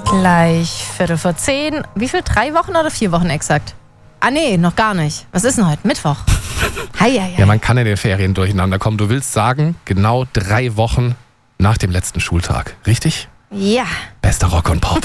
Gleich 10:15. Wie viel? 3 Wochen oder 4 Wochen exakt? Ah nee, noch gar nicht. Was ist denn heute? Mittwoch. Ja, man kann in den Ferien durcheinander kommen. Du willst sagen, genau 3 Wochen nach dem letzten Schultag, richtig? Ja. Bester Rock und Pop.